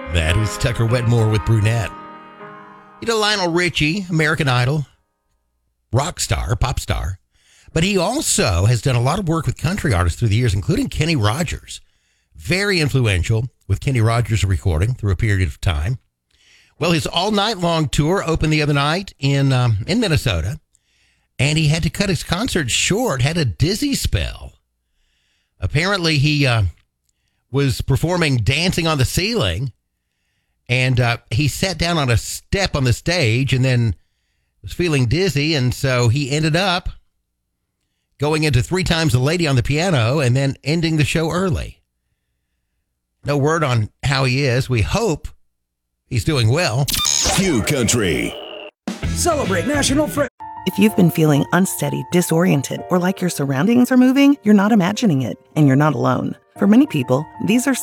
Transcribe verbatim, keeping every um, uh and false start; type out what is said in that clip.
That is Tucker Wetmore with Brunette. You know, Lionel Richie, American Idol, rock star, pop star. But he also has done a lot of work with country artists through the years, including Kenny Rogers. Very influential with Kenny Rogers recording through a period of time. Well, his all-night-long tour opened the other night in um, in Minnesota, and he had to cut his concert short, had a dizzy spell. Apparently, he uh, was performing Dancing on the Ceiling, and uh, he sat down on a step on the stage and then was feeling dizzy, and so he ended up going into Three Times the Lady on the piano and then ending the show early. No word on how he is. We hope he's doing well. Q Country. Celebrate National Friend. If you've been feeling unsteady, disoriented, or like your surroundings are moving, you're not imagining it, and you're not alone. For many people, these are